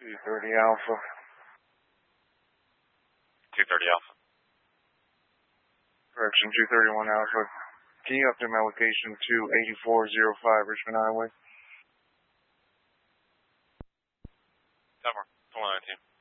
230 Alpha. 230 Alpha. Correction, 231 Alpha. Can you update my location to 8405 Richmond Highway? Cover. 419.